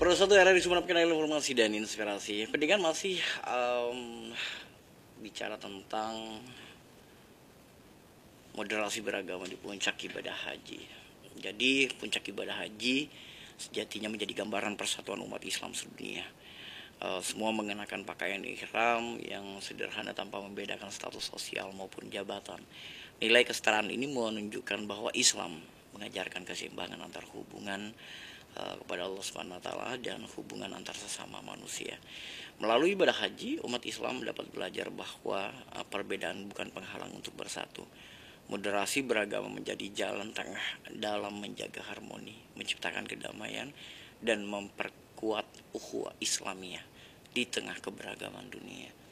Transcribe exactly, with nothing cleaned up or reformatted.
Pada suatu era di Sumenep kenal informasi dan inspirasi, pendidikan masih um, bicara tentang moderasi beragama di puncak ibadah haji. Jadi puncak ibadah haji sejatinya menjadi gambaran persatuan umat Islam sedunia. Uh, semua mengenakan pakaian ihram yang sederhana tanpa membedakan status sosial maupun jabatan. Nilai kesetaraan ini menunjukkan bahwa Islam mengajarkan keseimbangan antar hubungan uh, kepada Allah Subhanahu wa taala dan hubungan antar sesama manusia. Melalui ibadah haji, umat Islam dapat belajar bahwa uh, perbedaan bukan penghalang untuk bersatu. Moderasi beragama menjadi jalan tengah dalam menjaga harmoni, menciptakan kedamaian, dan memperkuat ukhuwah Islamiyah di tengah keberagaman dunia.